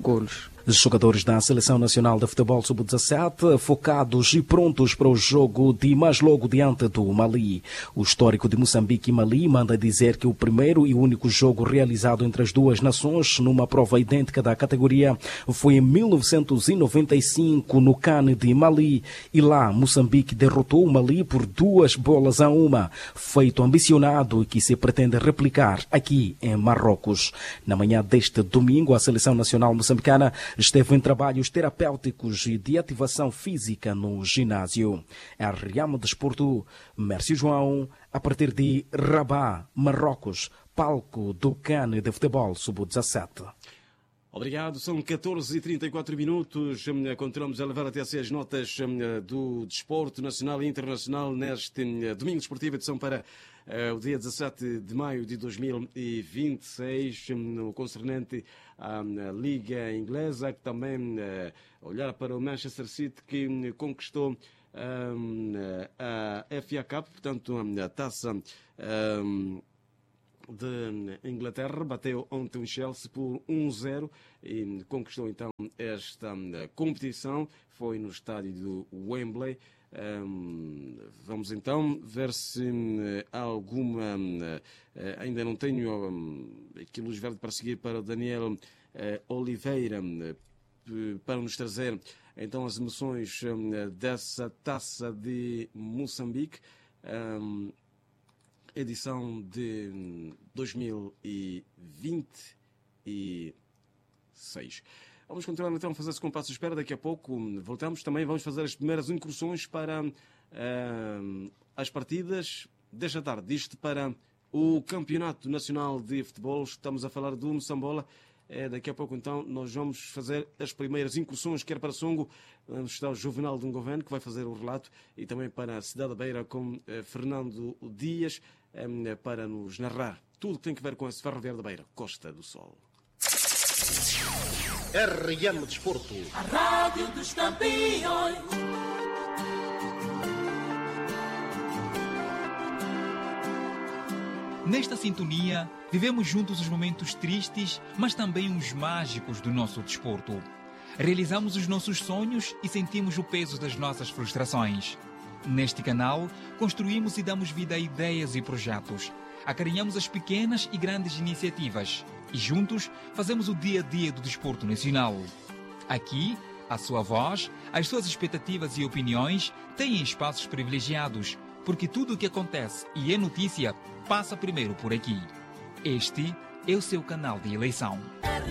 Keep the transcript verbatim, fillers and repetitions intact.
golos. Os jogadores da Seleção Nacional de Futebol sub dezassete focados e prontos para o jogo de mais logo diante do Mali. O histórico de Moçambique e Mali manda dizer que o primeiro e único jogo realizado entre as duas nações numa prova idêntica da categoria foi em mil novecentos e noventa e cinco no CAN de Mali, e lá Moçambique derrotou o Mali por duas bolas a uma, feito ambicionado que se pretende replicar aqui em Marrocos. Na manhã deste domingo, a Seleção Nacional Moçambicana esteve em trabalhos terapêuticos e de ativação física no ginásio. É a Riama Desporto, Mércio João, a partir de Rabat, Marrocos, palco do CAN de Futebol sub dezassete. Obrigado, são catorze e trinta e quatro minutos. Continuamos a levar até as notas do desporto nacional e internacional neste domingo desportivo, edição para Uh, o dia dezassete de maio de dois mil e vinte e seis, no concernente à uh, Liga Inglesa, que também uh, olhar para o Manchester City, que uh, conquistou um, uh, a F A Cup, portanto a taça um, de Inglaterra, bateu ontem o Chelsea por um zero e conquistou então esta uh, competição, foi no estádio do Wembley. Um, vamos então ver se uh, há alguma. Uh, uh, ainda não tenho um, aqui luz verde para seguir para o Daniel uh, Oliveira uh, para nos trazer então as emoções um, dessa taça de Moçambique, um, edição de dois mil e vinte e seis. Vamos continuar então a fazer esse compasso de espera. Daqui a pouco voltamos. Também vamos fazer as primeiras incursões para uh, as partidas desta tarde. Isto para o Campeonato Nacional de Futebol. Estamos a falar do Moçambola. É, daqui a pouco então nós vamos fazer as primeiras incursões, quer para Songo, vamos estar o Juvenal de Ngoven, que vai fazer o relato, e também para a Cidade da Beira com uh, Fernando Dias, um, para nos narrar tudo que tem a ver com esse Ferroviário da Beira, Costa do Sol. R M Desporto, a Rádio dos Campeões. Nesta sintonia, vivemos juntos os momentos tristes, mas também os mágicos do nosso desporto. Realizamos os nossos sonhos e sentimos o peso das nossas frustrações. Neste canal, construímos e damos vida a ideias e projetos. Acarinhamos as pequenas e grandes iniciativas e juntos fazemos o dia a dia do desporto nacional. Aqui, a sua voz, as suas expectativas e opiniões têm espaços privilegiados, porque tudo o que acontece e é notícia passa primeiro por aqui. Este é o seu canal de eleição.